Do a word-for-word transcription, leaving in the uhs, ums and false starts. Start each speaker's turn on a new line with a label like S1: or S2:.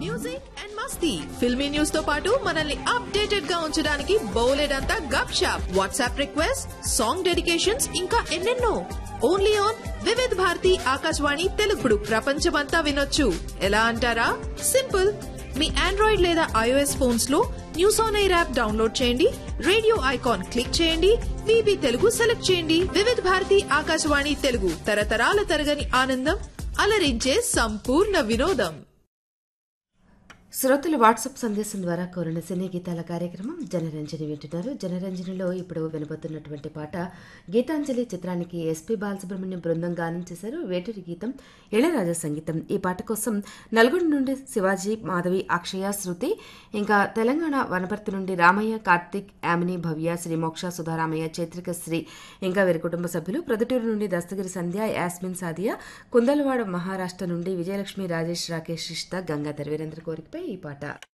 S1: Music and Masti filmy news తో పాటు మనల్ని అప్డేటెడ్ గా ఉంచడానికి బోలెడంతా గప్ shop WhatsApp request song dedications ఇంకా ఎన్నెన్నో ఓన్లీ ఆన్ వివిధ్ భారతి ఆకాశవాణి తెలుగుడు ప్రపంచమంతా వినొచ్చు ఎలా అంటారా సింపుల్ మీ ఆండ్రాయిడ్ లేదా ఐఓఎస్ ఫోన్స్ లో news on air app download చేయండి రేడియో ఐకాన్ క్లిక్ చేయండి వీబీ తెలుగు సెలెక్ట్ చేయండి వివిధ్ భారతి ఆకాశవాణి తెలుగు తరతరాల తరగని ఆనందం అలరించే సంపూర్ణ వినోదం.
S2: శ్రోతలు వాట్సాప్ సందేశం ద్వారా కోరిన సినీ గీతాల కార్యక్రమం జనరంజని వింటున్నారు. జనరంజనిలో ఇప్పుడు వినబోతున్నటువంటి పాట గీతాంజలి చిత్రానికి ఎస్పీ బాలసుబ్రహ్మణ్యం బృందం గానం చేశారు. వేటూరి గీతం, ఇళయరాజా సంగీతం. ఈ పాట కోసం నల్గొండ నుండి శివాజీ, మాధవి, అక్షయ, శృతి, ఇంకా తెలంగాణ వనపర్తి నుండి రామయ్య, కార్తిక్, యామిని, భవ్య, శ్రీ మోక్ష, సుధారామయ్య, చైత్రిక శ్రీ, ఇంకా వీరి కుటుంబ సభ్యులు. ప్రొద్దుటూరు నుండి దస్తగిరి సంధ్య, యాస్మిన్, సాదియా, కుందలవాడ మహారాష్ట్ర నుండి విజయలక్ష్మి, రాజేష్, రాకేష్, ఇష్తా, గంగాధర్ వీరందరి కోరికపై ఈ పాట.